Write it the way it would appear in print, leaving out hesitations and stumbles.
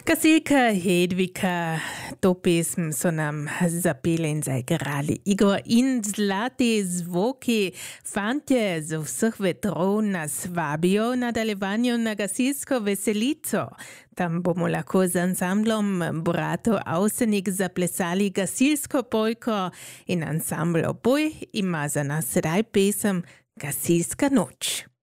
Gasilka Hedvika, to pesm so nam zapeli in zaigrali. Igor in zlati zvoki, fantje z vseh vetrov nas vabijo v nadaljevanju na gasilsko veselico. Tam bomo lahko z ansamblom Bratov Avsenik zaplesali gasilsko pojko in ansambl Oboj ima za nas sedaj pesem Gasilska noč.